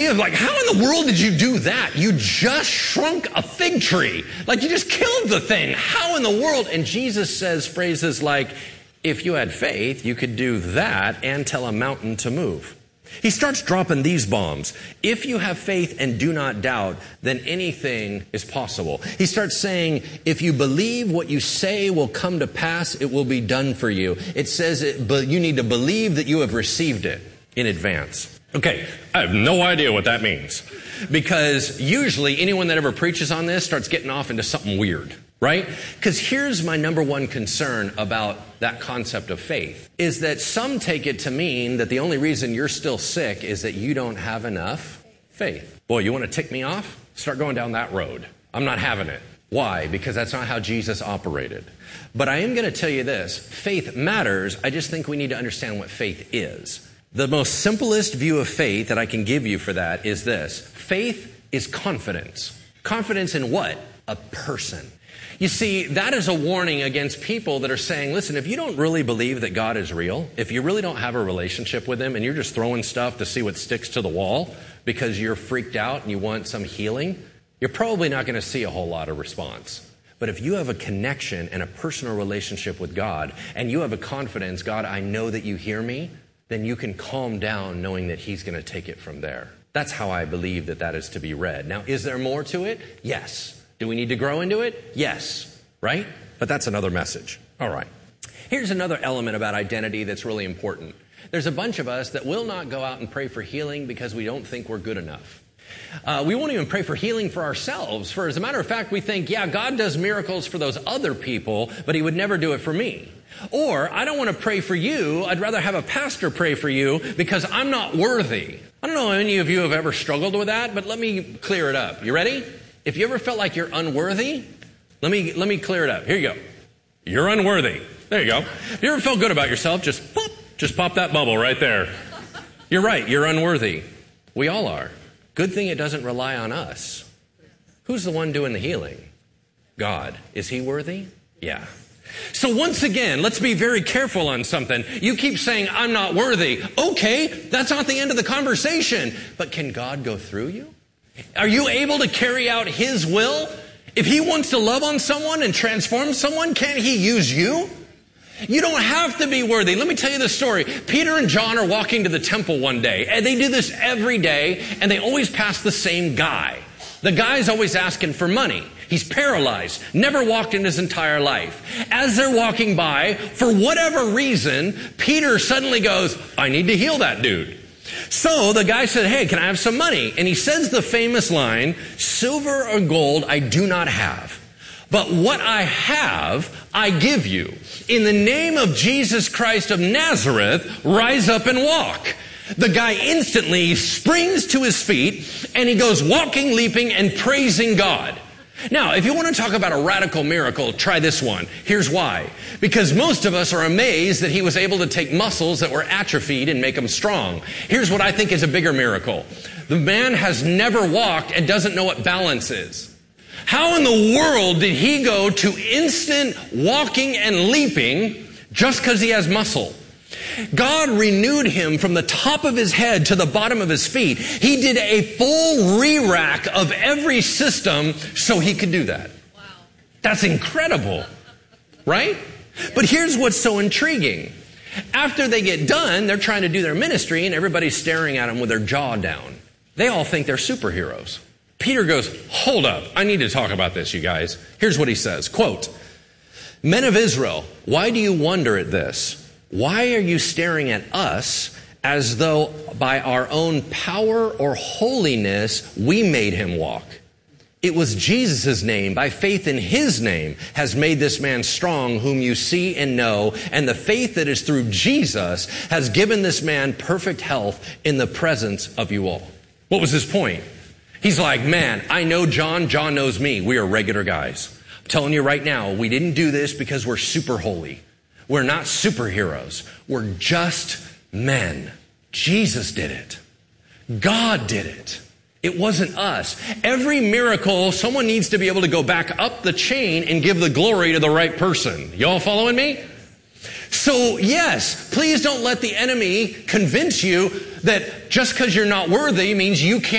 idea of like, how in the world did you do that? You just shrunk a fig tree. Like you just killed the thing. How in the world? And Jesus says phrases like, if you had faith, you could do that and tell a mountain to move. He starts dropping these bombs. If you have faith and do not doubt, then anything is possible. He starts saying, if you believe what you say will come to pass, it will be done for you. It says but you need to believe that you have received it in advance. Okay, I have no idea what that means. Because usually anyone that ever preaches on this starts getting off into something weird. Right? Because here's my number one concern about that concept of faith, is that some take it to mean that the only reason you're still sick is that you don't have enough faith. Boy, you want to tick me off? Start going down that road. I'm not having it. Why? Because that's not how Jesus operated. But I am going to tell you this. Faith matters. I just think we need to understand what faith is. The most simplest view of faith that I can give you for that is this. Faith is confidence. Confidence in what? A person. You see, that is a warning against people that are saying, listen, if you don't really believe that God is real, if you really don't have a relationship with him and you're just throwing stuff to see what sticks to the wall because you're freaked out and you want some healing, you're probably not going to see a whole lot of response. But if you have a connection and a personal relationship with God and you have a confidence, God, I know that you hear me, then you can calm down knowing that he's going to take it from there. That's how I believe that that is to be read. Now, is there more to it? Yes. Do we need to grow into it? Yes. Right? But that's another message. All right. Here's another element about identity that's really important. There's a bunch of us that will not go out and pray for healing because we don't think we're good enough. We won't even pray for healing for ourselves. For as a matter of fact, we think, yeah, God does miracles for those other people, but he would never do it for me. Or, I don't want to pray for you. I'd rather have a pastor pray for you because I'm not worthy. I don't know if any of you have ever struggled with that, but let me clear it up. You ready? If you ever felt like you're unworthy, let me clear it up. Here you go. You're unworthy. There you go. If you ever felt good about yourself, just pop that bubble right there. You're right. You're unworthy. We all are. Good thing it doesn't rely on us. Who's the one doing the healing? God. Is he worthy? Yeah. So once again, let's be very careful on something. You keep saying, I'm not worthy. Okay, that's not the end of the conversation. But can God go through you? Are you able to carry out his will? If he wants to love on someone and transform someone, can't he use you? You don't have to be worthy. Let me tell you the story. Peter and John are walking to the temple one day, and they do this every day, and they always pass the same guy. The guy's always asking for money. He's paralyzed, never walked in his entire life. As they're walking by, for whatever reason, Peter suddenly goes, I need to heal that dude. So the guy said, hey, can I have some money? And he says the famous line, silver or gold I do not have, but what I have, I give you. In the name of Jesus Christ of Nazareth, rise up and walk. The guy instantly springs to his feet and he goes walking, leaping, and praising God. Now, if you want to talk about a radical miracle, try this one. Here's why. Because most of us are amazed that he was able to take muscles that were atrophied and make them strong. Here's what I think is a bigger miracle. The man has never walked and doesn't know what balance is. How in the world did he go to instant walking and leaping just because he has muscle? God renewed him from the top of his head to the bottom of his feet. He did a full re-rack of every system so he could do that. Wow. That's incredible, right? But here's what's so intriguing. After they get done, they're trying to do their ministry and everybody's staring at them with their jaw down. They all think they're superheroes. Peter goes, hold up, I need to talk about this, you guys. Here's what he says, quote, men of Israel, why do you wonder at this? Why are you staring at us as though by our own power or holiness we made him walk? It was Jesus' name, by faith in his name, has made this man strong whom you see and know, and the faith that is through Jesus has given this man perfect health in the presence of you all. What was his point? He's like, man, I know John, John knows me. We are regular guys. I'm telling you right now, we didn't do this because we're super holy. We're not superheroes. We're just men. Jesus did it. God did it. It wasn't us. Every miracle, someone needs to be able to go back up the chain and give the glory to the right person. Y'all following me? So yes, please don't let the enemy convince you that just because you're not worthy means you can't